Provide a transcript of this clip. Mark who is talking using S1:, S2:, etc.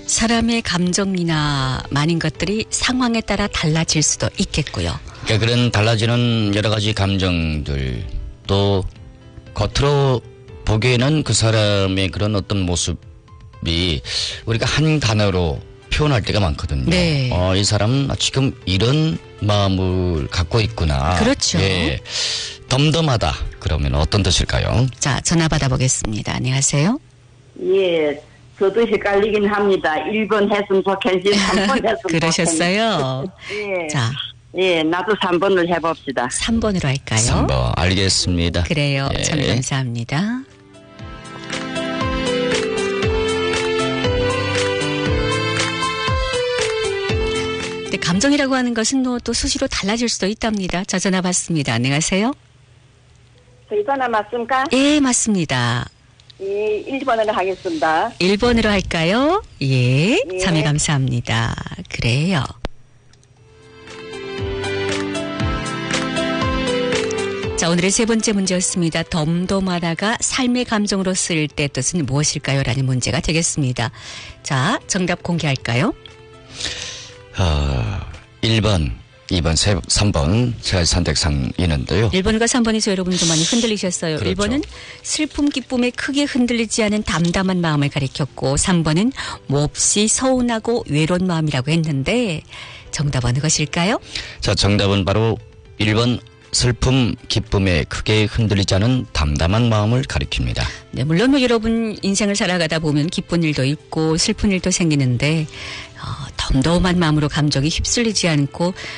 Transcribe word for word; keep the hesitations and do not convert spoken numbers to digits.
S1: 사람의 감정이나 많은 것들이 상황에 따라 달라질 수도 있겠고요.
S2: 그러니까 그런 달라지는 여러 가지 감정들, 또 겉으로 보기에는 그 사람의 그런 어떤 모습이 우리가 한 단어로 표현할 때가 많거든요.
S1: 네.
S2: 어, 이 사람은 지금 이런 마음을 갖고 있구나.
S1: 그렇죠.
S2: 예. 덤덤하다. 그러면 어떤 뜻일까요?
S1: 자, 전화 받아보겠습니다. 안녕하세요.
S3: 예, 저도 헷갈리긴 합니다. 일 번 했으면 좋겠지, 삼 번 했으면 좋겠지.
S1: 그러셨어요.
S3: 예.
S1: 자,
S3: 예, 나도 삼 번을 해봅시다.
S1: 삼 번으로 할까요?
S2: 삼 번 알겠습니다.
S1: 그래요.
S2: 예.
S1: 참 감사합니다. 근데 감정이라고 하는 것은 또 수시로 달라질 수도 있답니다. 저 전화 받습니다. 안녕하세요.
S3: 저희 전화 맞습니까?
S1: 예, 맞습니다.
S3: 예, 일 번으로 하겠습니다.
S1: 일 번으로 할까요? 예,
S3: 예.
S1: 참여 감사합니다. 그래요. 자, 오늘의 세 번째 문제였습니다. 덤덤하다가 삶의 감정으로 쓰일 때 뜻은 무엇일까요? 라는 문제가 되겠습니다. 자, 정답 공개할까요?
S2: 어, 일 번, 이 번, 삼 번 제가 선택상 있는데요.
S1: 일 번과 삼 번에서 여러분도 많이 흔들리셨어요.
S2: 그렇죠.
S1: 일 번은 슬픔, 기쁨에 크게 흔들리지 않은 담담한 마음을 가리켰고 삼 번은 몹시 서운하고 외로운 마음이라고 했는데 정답 어느 것일까요?
S2: 자, 정답은 바로 일 번 슬픔, 기쁨에 크게 흔들리지 않은 담담한 마음을 가리킵니다.
S1: 네, 물론 뭐 여러분 인생을 살아가다 보면 기쁜 일도 있고 슬픈 일도 생기는데 어, 덤덤한 마음으로 감정이 휩쓸리지 않고